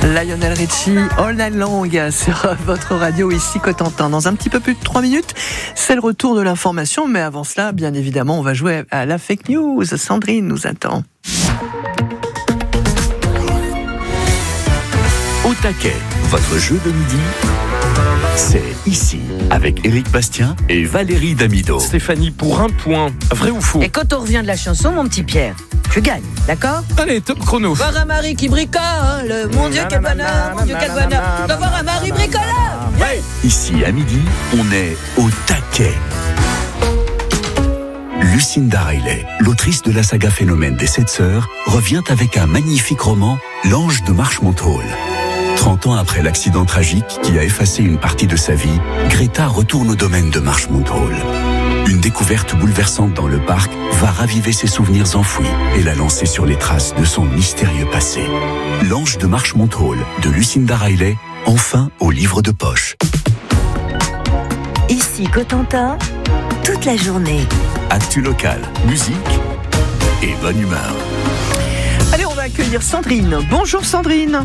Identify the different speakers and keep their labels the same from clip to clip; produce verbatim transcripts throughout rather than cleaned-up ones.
Speaker 1: Lionel Richie, All Night Long sur votre radio ici Cotentin. Dans un petit peu plus de trois minutes, c'est le retour de l'information. Mais avant cela, bien évidemment, on va jouer à la fake news. Sandrine nous attend.
Speaker 2: Au taquet, votre jeu de midi, c'est ici, avec Éric Bastien et Valérie Damido.
Speaker 3: Stéphanie, pour un point, vrai ou faux?
Speaker 4: Et quand on revient de la chanson, mon petit Pierre, tu gagnes, d'accord?
Speaker 3: Allez, top chrono.
Speaker 4: Voir un mari qui bricole, mon Dieu quel bonheur, mon Dieu quel bonheur, d'avoir un mari bricoleur.
Speaker 3: Ouais.
Speaker 2: Ici, à midi, on est au taquet. Lucinda Riley, l'autrice de la saga Phénomène des Sept Sœurs, revient avec un magnifique roman, L'Ange de Marchmont Hall. trente ans après l'accident tragique qui a effacé une partie de sa vie, Greta retourne au domaine de Marchmont Hall. Une découverte bouleversante dans le parc va raviver ses souvenirs enfouis et la lancer sur les traces de son mystérieux passé. L'Ange de Marchmont Hall de Lucinda Riley, enfin au livre de poche.
Speaker 5: Ici Cotentin, toute la journée.
Speaker 2: Actu local, musique et bonne humeur.
Speaker 1: Allez, on va accueillir Sandrine. Bonjour Sandrine.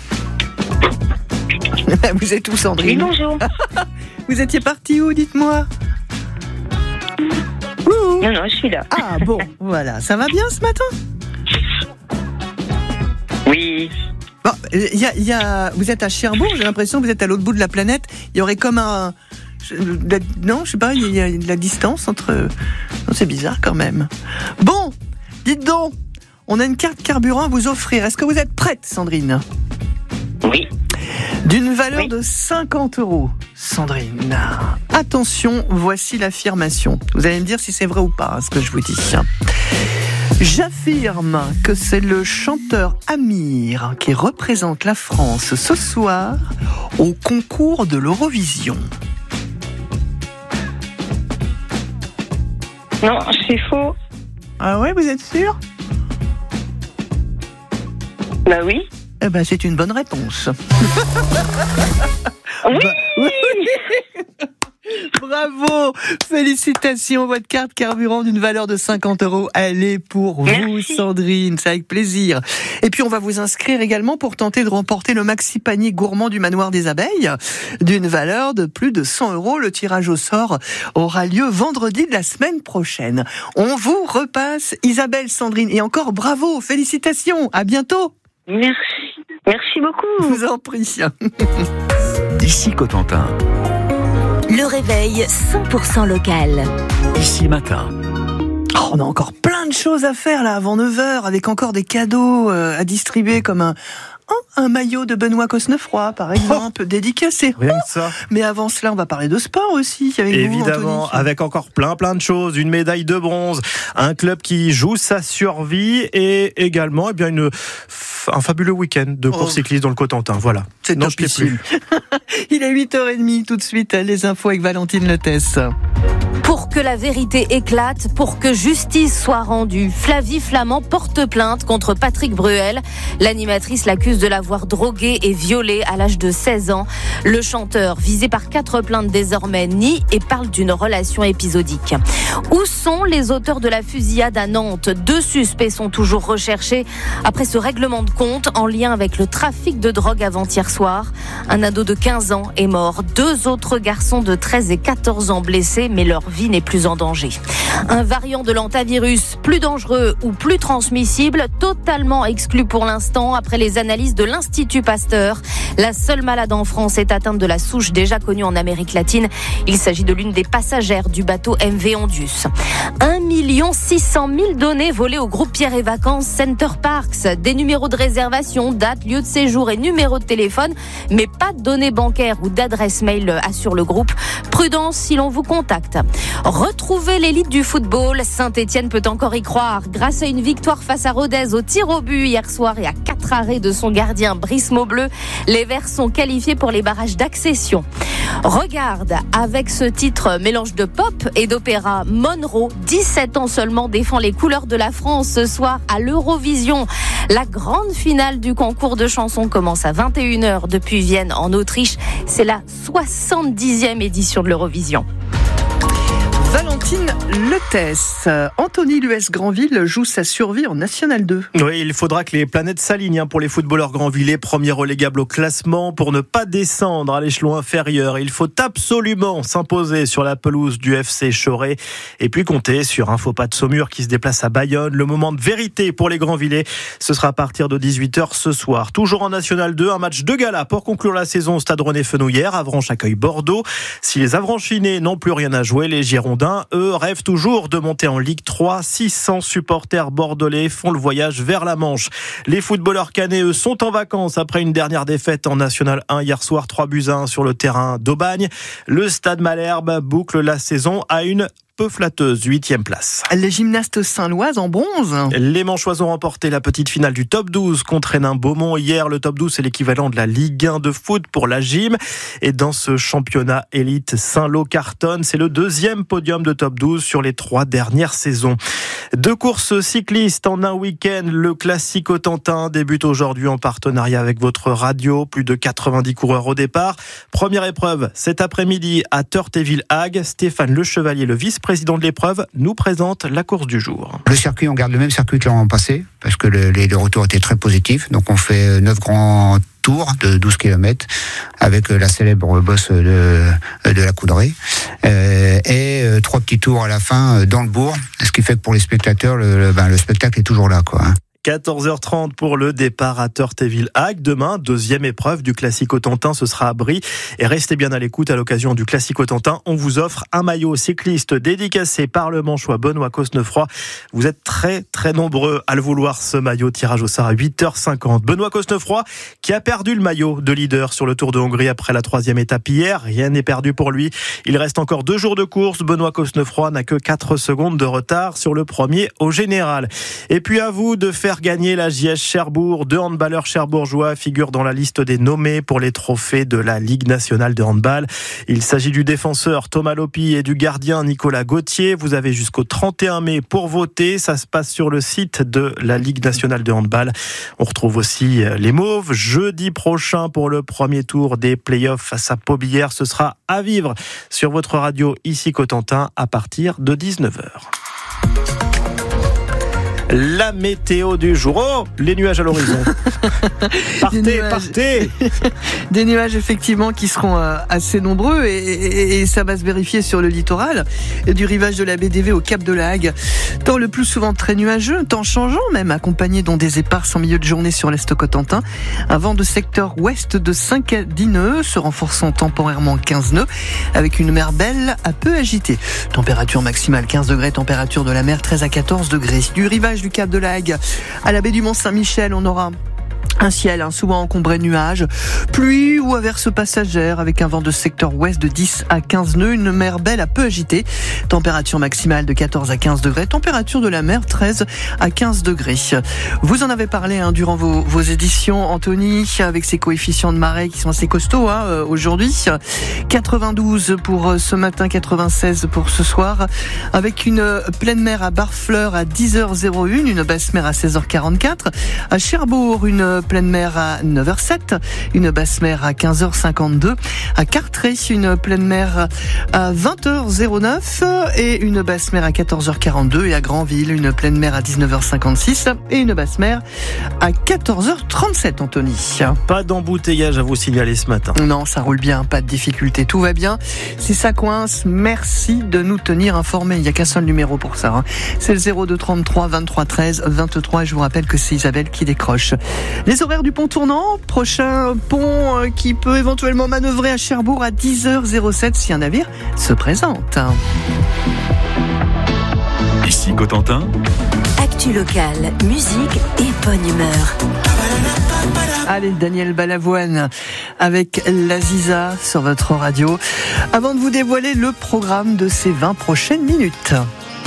Speaker 1: Vous êtes où Sandrine?
Speaker 6: Oui, bonjour.
Speaker 1: Vous étiez partie où, dites-moi? Ouh.
Speaker 6: Non, non, je suis là.
Speaker 1: Ah bon, voilà. Ça va bien ce matin?
Speaker 6: Oui.
Speaker 1: Bon, y a, y a, vous êtes à Cherbourg, j'ai l'impression que vous êtes à l'autre bout de la planète. Il y aurait comme un... Non, je sais pas, il y a de la distance entre... Non, c'est bizarre quand même. Bon, dites donc, on a une carte carburant à vous offrir. Est-ce que vous êtes prête, Sandrine?
Speaker 6: Oui.
Speaker 1: D'une valeur
Speaker 6: oui.
Speaker 1: de cinquante euros. Sandrine, attention, voici l'affirmation. Vous allez me dire si c'est vrai ou pas, hein, ce que je vous dis. J'affirme que c'est le chanteur Amir qui représente la France ce soir au concours de l'Eurovision.
Speaker 6: Non, c'est faux.
Speaker 1: Ah ouais, vous êtes sûr?
Speaker 6: Bah oui.
Speaker 1: Eh ben, c'est une bonne réponse.
Speaker 6: Oui.
Speaker 1: Bah, oui. Bravo, félicitations, votre carte carburant d'une valeur de cinquante euros, elle est pour
Speaker 6: Merci.
Speaker 1: vous Sandrine, c'est avec plaisir. Et puis on va vous inscrire également pour tenter de remporter le maxi panier gourmand du Manoir des Abeilles d'une valeur de plus de cent euros. Le tirage au sort aura lieu vendredi de la semaine prochaine. On vous repasse Isabelle, Sandrine et encore bravo, félicitations, à bientôt.
Speaker 6: Merci. Merci beaucoup.
Speaker 1: Je vous en prie.
Speaker 2: Ici Cotentin.
Speaker 5: Le réveil cent pour cent local.
Speaker 2: Ici matin.
Speaker 1: Oh, on a encore plein de choses à faire là avant neuf heures, avec encore des cadeaux euh, à distribuer comme un, oh, un maillot de Benoît Cosnefroy par exemple, oh, dédicacé.
Speaker 3: Rien que ça.
Speaker 1: Mais avant cela, on va parler de sport aussi avec
Speaker 3: Évidemment,
Speaker 1: vous,
Speaker 3: avec encore plein plein de choses, une médaille de bronze, un club qui joue sa survie et également eh bien une un fabuleux week-end de course oh. cycliste dans le Cotentin. Voilà.
Speaker 1: C'est
Speaker 3: non, je t'ai plus.
Speaker 1: Il est huit heures trente, tout de suite, les infos avec Valentine Letès.
Speaker 7: Pour que la vérité éclate, pour que justice soit rendue, Flavie Flamand porte plainte contre Patrick Bruel. L'animatrice l'accuse de l'avoir drogué et violé à l'âge de seize ans. Le chanteur, visé par quatre plaintes désormais, nie et parle d'une relation épisodique. Où sont les auteurs de la fusillade à Nantes? Deux suspects sont toujours recherchés après ce règlement de compte en lien avec le trafic de drogue avant-hier soir. Un ado de quinze ans est mort. Deux autres garçons de treize et quatorze ans blessés, mais leur vie n'est plus en danger. Un variant de l'antavirus plus dangereux ou plus transmissible, totalement exclu pour l'instant après les analyses de l'Institut Pasteur. La seule malade en France est atteinte de la souche déjà connue en Amérique latine. Il s'agit de l'une des passagères du bateau M V Ondius. un million six cent mille données volées au groupe Pierre et Vacances Center Parks. Des numéros de réservation, date, lieu de séjour et numéro de téléphone, mais pas de données bancaires ou d'adresse mail, assure le groupe. Prudence si l'on vous contacte. Retrouver l'élite du football, Saint-Etienne peut encore y croire. Grâce à une victoire face à Rodez au tir au but hier soir et à quatre arrêts de son gardien Brice Maubleu, les Verts sont qualifiés pour les barrages d'accession. Regarde, avec ce titre mélange de pop et d'opéra, Monroe, dix-sept ans seulement, défend les couleurs de la France ce soir à l'Eurovision. La grande finale du concours de chansons commence à vingt et une heures depuis Vienne en Autriche. C'est la soixante-dixième édition de l'Eurovision.
Speaker 1: Valentine Letès. Anthony l'U S Granville joue sa survie en National deux.
Speaker 3: Oui, il faudra que les planètes s'alignent pour les footballeurs granvillais, premiers relégables au classement. Pour ne pas descendre à l'échelon inférieur, il faut absolument s'imposer sur la pelouse du F C Choré et puis compter sur un faux pas de Saumur qui se déplace à Bayonne. Le moment de vérité pour les Granvillais, ce sera à partir de dix-huit heures ce soir. Toujours en National deux, un match de gala pour conclure la saison au stade René-Fenouillère. Avranches accueille Bordeaux. Si les Avranchinais n'ont plus rien à jouer, les Girondins, eux, rêvent toujours de monter en Ligue trois. six cents supporters bordelais font le voyage vers la Manche. Les footballeurs cannais, eux, sont en vacances après une dernière défaite en National un hier soir, trois buts à un sur le terrain d'Aubagne. Le stade Malherbe boucle la saison à une peu flatteuse, huitième place.
Speaker 1: Les gymnastes saint-loises en bronze.
Speaker 3: Les Manchois ont remporté la petite finale du top douze contre Hénin-Beaumont. Hier, le top douze, c'est l'équivalent de la Ligue un de foot pour la gym. Et dans ce championnat élite, Saint-Lô cartonne. C'est le deuxième podium de top douze sur les trois dernières saisons. Deux courses cyclistes en un week-end. Le classique Cotentin débute aujourd'hui en partenariat avec votre radio. Plus de quatre-vingt-dix coureurs au départ. Première épreuve cet après-midi à Teurthéville-Hague. Stéphane Le Chevalier, le vice-président de l'épreuve, nous présente la course du jour.
Speaker 8: Le circuit, on garde le même circuit que l'an passé parce que le, les, le retour était très positif. Donc on fait neuf grands tours de douze kilomètres avec la célèbre bosse de, de la Coudray euh, et euh, trois petits tours à la fin dans le bourg. Ce qui fait que pour les spectateurs, le, le, ben, le spectacle est toujours là, quoi.
Speaker 3: quatorze heures trente pour le départ à Teurthéville-Hague. Demain, deuxième épreuve du Classique Cotentin, ce sera à Brie. Et restez bien à l'écoute à l'occasion du Classique Cotentin. On vous offre un maillot cycliste dédicacé par le Manchois Benoît Cosnefroy. Vous êtes très très nombreux à le vouloir, ce maillot. Tirage au sort à huit heures cinquante. Benoît Cosnefroy qui a perdu le maillot de leader sur le Tour de Hongrie après la troisième étape hier. Rien n'est perdu pour lui. Il reste encore deux jours de course. Benoît Cosnefroy n'a que quatre secondes de retard sur le premier au général. Et puis à vous de faire gagner la J S Cherbourg. Deux handballeurs cherbourgeois figurent dans la liste des nommés pour les trophées de la Ligue nationale de handball. Il s'agit du défenseur Thomas Lopi et du gardien Nicolas Gauthier. Vous avez jusqu'au trente et un mai pour voter. Ça se passe sur le site de la Ligue nationale de handball. On retrouve aussi les Mauves jeudi prochain pour le premier tour des playoffs face à Pobillère. Ce sera à vivre sur votre radio ici Cotentin à partir de dix-neuf heures. La météo du jour. Oh, les nuages à l'horizon. Partez,
Speaker 1: Des nuages.
Speaker 3: partez.
Speaker 1: Des nuages effectivement qui seront euh, assez nombreux et, et, et ça va se vérifier sur le littoral du rivage de la B D V au Cap de la Hague. Temps le plus souvent très nuageux, temps changeant même, accompagné dont des éparses en milieu de journée sur l'Est Cotentin. Un vent de secteur ouest de cinq à dix nœuds, se renforçant temporairement quinze nœuds, avec une mer belle à peu agitée. Température maximale quinze degrés, température de la mer treize à quatorze degrés. Du rivage du Cap de la Hague à la baie du Mont-Saint-Michel, on aura un ciel hein, souvent encombré de nuages, pluie ou averse passagère avec un vent de secteur ouest de dix à quinze nœuds, une mer belle à peu agitée, température maximale de quatorze à quinze degrés, température de la mer treize à quinze degrés. Vous en avez parlé hein, durant vos, vos éditions, Anthony, avec ses coefficients de marée qui sont assez costauds hein, aujourd'hui. quatre-vingt-douze pour ce matin, quatre-vingt-seize pour ce soir, avec une pleine mer à Barfleur à dix heures zéro un, une basse mer à seize heures quarante-quatre, à Cherbourg une pleine mer à neuf heures sept, une basse mer à quinze heures cinquante-deux, à Cartré une pleine mer à vingt heures zéro neuf et une basse mer à quatorze heures quarante-deux, et à Granville une pleine mer à dix-neuf heures cinquante-six et une basse mer à quatorze heures trente-sept, Anthony.
Speaker 3: Pas d'embouteillage à vous signaler ce matin.
Speaker 1: Non, ça roule bien, pas de difficulté, tout va bien. Si ça coince, merci de nous tenir informés. Il n'y a qu'un seul numéro pour ça. Hein. C'est le zéro deux trente-trois vingt-trois treize vingt-trois. Je vous rappelle que c'est Isabelle qui décroche. Les horaires du pont tournant, prochain pont qui peut éventuellement manœuvrer à Cherbourg à dix heures zéro sept si un navire se présente.
Speaker 2: Ici Cotentin.
Speaker 5: Actu locale, musique et bonne humeur.
Speaker 1: Allez, Daniel Balavoine avec l'Aziza sur votre radio. Avant de vous dévoiler le programme de ces vingt prochaines minutes.